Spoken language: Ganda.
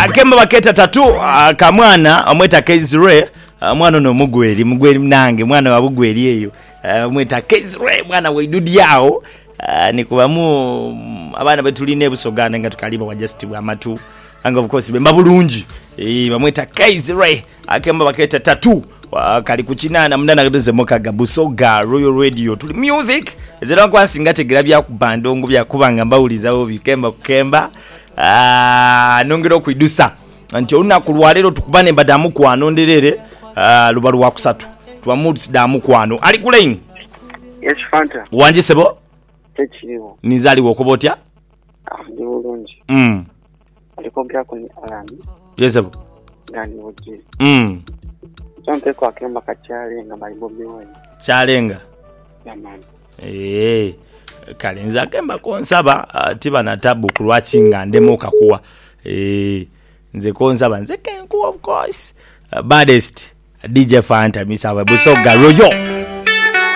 akemba baketa tatu kamwana amweta Kezre mwana no mugweri mnange mwana wa bugweri eyo amweta Kezre mwana we idudyao nikubamu abana betuline busogana nga tukaliba wa just amatu anga of course bemba bulungi bamweta Kezre akemba baketa tatu kali kuchinana mndana kadoze mokaga Busoga Royal Radio tuli music ezera kwansinga tegera bya kubandongo bya kubanga mbawulizawo bikemba kukemba nongero kuidusa anti unakulwalero tukubane badamu kwano nderere lubalu wa kusatu twa moods damu kwano ali kulein. Yes Fanta wanje sebo tekiriwo nizali wokobotya ndi bulungi aliko byako ni alani yesebo ngani woje Champe kwa kemba kachalenga malibobi wewe chalenga jamani kalenza kemba konsaba tiba na tabu kulwachinga ndemo kakuwa nze konsaba nze kenku of course baddest DJ Fanta misaba Busoga Royo